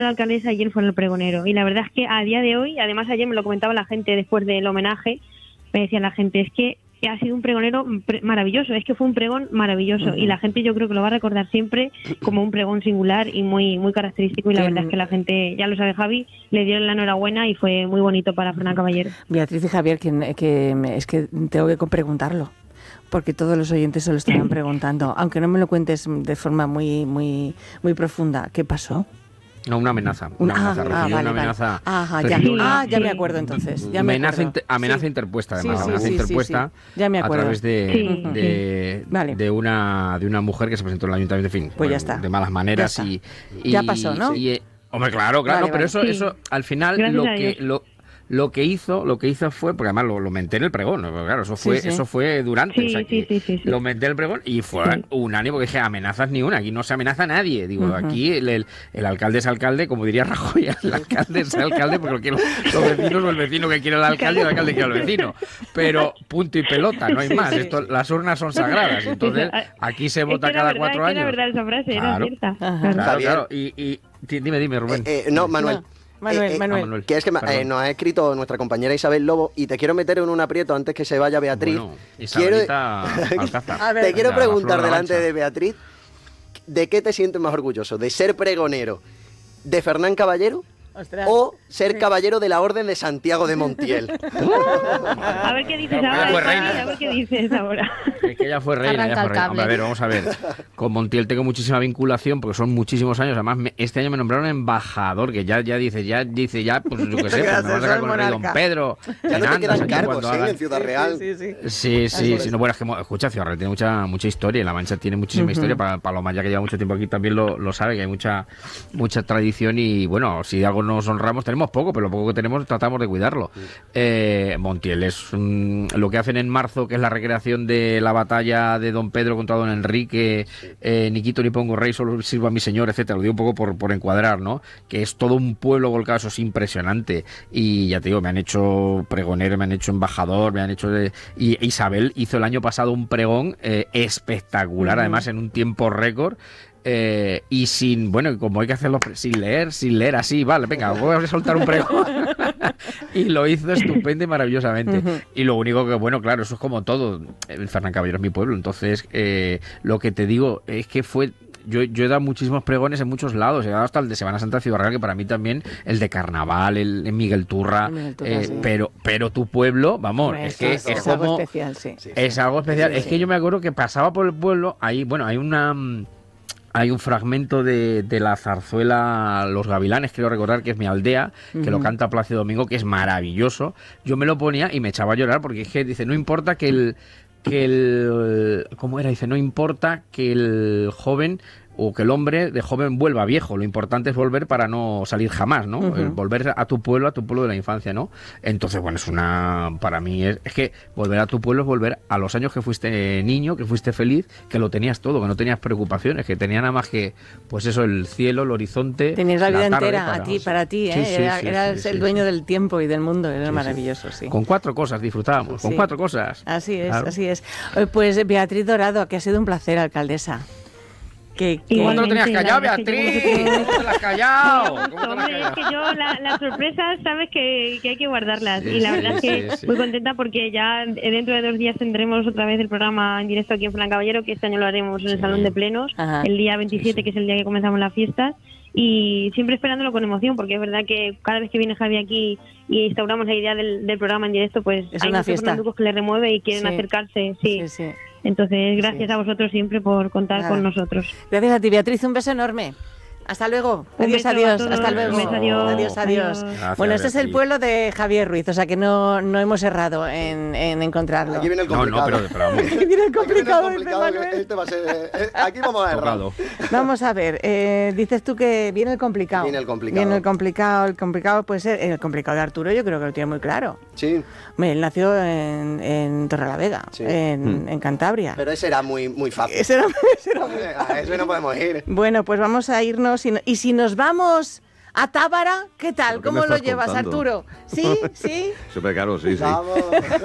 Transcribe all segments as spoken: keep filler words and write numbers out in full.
la alcaldesa y él fue el pregonero. Y la verdad es que a día de hoy, además ayer me lo comentaba la gente después del homenaje, me decía la gente, es que ha sido un pregonero pre- maravilloso, es que fue un pregón maravilloso. Uh-huh. Y la gente yo creo que lo va a recordar siempre como un pregón singular y muy muy característico. Y la verdad es que la gente, ya lo sabe Javi, le dieron la enhorabuena y fue muy bonito para Fernán Caballero. Beatriz y Javier, que, que es que tengo que preguntarlo, porque todos los oyentes se lo estaban preguntando, aunque no me lo cuentes de forma muy muy muy profunda. ¿Qué pasó? No, una amenaza. Una ah, amenaza, ah, una vale, amenaza. Vale. Ajá, ya, una, ah, ya me acuerdo entonces. Ya me amenaza, acuerdo. inter, amenaza sí. interpuesta, además. Sí, sí, amenaza sí, interpuesta sí, sí. Ya me acuerdo. a través de, sí. de, vale. de, una, de una mujer que se presentó en el ayuntamiento, en fin, pues bueno, ya está. de malas maneras. Ya, y, y ya pasó, ¿no? Y, y, hombre, claro, claro, vale, pero vale. eso, sí. eso al final Gracias lo que... Lo, Lo que hizo, lo que hizo fue, porque además lo, lo menté en el pregón, ¿no? Claro, eso fue, sí, sí. eso fue durante, sí, o sea, que sí, sí, sí, sí. lo menté en el pregón y fue sí. unánime, porque dije, amenazas ni una, aquí no se amenaza a nadie, digo, uh-huh. aquí el, el, el alcalde es alcalde, como diría Rajoy, el alcalde es alcalde, porque los, los vecinos o el vecino que quiere el alcalde y el alcalde quiere al vecino, pero punto y pelota, no hay sí, más, sí. Esto, las urnas son sagradas, entonces aquí se vota es que cada verdad, cuatro es años. que era verdad esa frase, claro. era cierta. Claro, claro, claro. Y, y dime, dime, Rubén. Eh, eh, no, Manuel. No. Manuel, eh, eh, Manuel. Manuel. Que es que eh, nos ha escrito nuestra compañera Isabel Lobo y te quiero meter en un aprieto antes que se vaya Beatriz. Bueno, Isabelita Alcázar. A ver, te quiero la, preguntar la delante mancha. de Beatriz, ¿de qué te sientes más orgulloso? ¿De ser pregonero de Fernán Caballero? Ostras. O ser caballero de la Orden de Santiago de Montiel. A ver qué dices ahora, fue Javi, reina. a ver qué dices ahora. Es que ella fue reina, ella fue reina. Hombre, a ver, vamos a ver. Con Montiel tengo muchísima vinculación porque son muchísimos años. Además, me, este año me nombraron embajador, que ya, ya dice, ya dice, ya, pues yo qué sé, pues me vas a sacar con el rey Don Pedro. Ya no te quedan cargos, ¿eh? hagan... En Ciudad Real. Sí, sí, sí. Sí, sí, sí no, bueno, es que, escucha, Ciudad Real tiene mucha mucha historia y La Mancha tiene muchísima uh-huh. historia. Para Paloma, ya que lleva mucho tiempo aquí, también lo, lo sabe, que hay mucha mucha tradición y, bueno, si de algo nos honramos, tenemos poco, pero lo poco que tenemos tratamos de cuidarlo. Eh, Montiel es um, lo que hacen en marzo, que es la recreación de la batalla de Don Pedro contra Don Enrique, eh, ni quito ni pongo rey, solo sirvo a mi señor, etcétera. Lo digo un poco por, por encuadrar, ¿no? Que es todo un pueblo volcado, eso es impresionante. Y ya te digo, me han hecho pregonero, me han hecho embajador, me han hecho... De... Y Isabel hizo el año pasado un pregón eh, espectacular, uh-huh. además en un tiempo récord. Eh, y sin, bueno, como hay que hacerlo sin leer, sin leer así, vale, venga, voy a soltar un pregón. Y lo hizo estupendo y maravillosamente. Uh-huh. Y lo único que, bueno, claro, eso es como todo. El Fernán Caballero es mi pueblo, entonces eh, lo que te digo es que fue... Yo, yo he dado muchísimos pregones en muchos lados, he dado hasta el de Semana Santa de Ciudad Real, que para mí también el de Carnaval, el de Miguel Turra, Miguel Turra eh, sí. pero pero tu pueblo, vamos, es, es que es, es como... algo especial, sí. Es algo especial, Sí, es sí. que yo me acuerdo que pasaba por el pueblo, ahí, bueno, hay una... Hay un fragmento de, de la zarzuela Los Gavilanes, quiero recordar, que es mi aldea, que uh-huh. lo canta Plácido Domingo, que es maravilloso. Yo me lo ponía y me echaba a llorar porque es que dice, no importa que el... que el ¿cómo era? Dice, no importa que el joven o que el hombre de joven vuelva viejo, lo importante es volver para no salir jamás, ¿no? Uh-huh. El volver a tu pueblo, a tu pueblo de la infancia, ¿no? Entonces, bueno, es una, para mí es, es que volver a tu pueblo es volver a los años que fuiste niño, que fuiste feliz, que lo tenías todo, que no tenías preocupaciones, que tenía nada más que, pues eso, el cielo, el horizonte. Tenías la vida la tarde entera para, a ti, o sea, para ti, ¿eh? Sí, sí, era, sí, eras sí, el sí, dueño sí. del tiempo y del mundo, era Sí, maravilloso, sí. Con cuatro cosas disfrutábamos, con Sí. cuatro cosas. Así es, Claro. así es. Eh, Pues Beatriz Dorado, que ha sido un placer, alcaldesa. Que, que... ¿Cómo te lo tenías Igualmente, callado, la verdad es que Beatriz? yo- ¿Cómo te lo has callado? Me ¿Cómo te lo has Hombre, es callado? que yo la- las sorpresas sabes que, que hay que guardarlas Sí, y la sí, verdad es que sí, sí. muy contenta porque ya dentro de dos días tendremos otra vez el programa en directo aquí en Fernán Caballero, que este año lo haremos en el Sí. Salón de Plenos, Ajá. el día veintisiete, Sí, sí. que es el día que comenzamos las fiestas, y siempre esperándolo con emoción, porque es verdad que cada vez que viene Javi aquí y instauramos la idea del, del programa en directo, pues Es hay una muchos fiesta. fernanducos que le remueve y quieren Sí. acercarse, sí. Sí, sí. Entonces, gracias Sí. a vosotros siempre por contar Nada. con nosotros. Gracias a ti, Beatriz, un beso enorme. Hasta luego. Un Adiós, beso a adiós. todos. Hasta luego. Un beso, adiós. Adiós, adiós. Gracias, Bueno, este es el Beatriz. pueblo de Javier Ruiz, o sea que no, no hemos errado en, en encontrarlo. Aquí viene el No, complicado. no, pero, pero vamos. Aquí viene el Aquí viene el complicado, dice complicado, Manuel. este va a ser, eh, aquí vamos a errar. Tocado. Vamos a ver, eh, dices tú que viene el complicado. Viene el complicado. Viene el complicado, el complicado puede ser, el complicado de Arturo yo creo que lo tiene muy claro. Sí, Hombre, él nació en, en Torrelavega, Sí. en, en Cantabria. pero ese era muy, muy fácil. Ese era, ese era muy- A eso no podemos ir. Bueno, pues vamos a irnos. Y, no- y si nos vamos a Tábara, ¿qué tal? ¿Pero qué ¿Cómo me lo estás llevas, contando? Arturo? ¿Sí? ¿Sí? Súper caro, sí, sí. Vamos.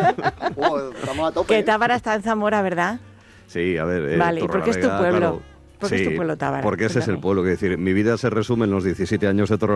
Wow, estamos a tope. Que Tábara está en Zamora, ¿verdad? Sí, a ver. Eh, Vale, ¿y por qué es tu Torrelavega, pueblo? claro, Porque sí, es tu pueblo Tábara. porque ese es el Cuéntame. pueblo. Es decir, mi vida se resume en los diecisiete años de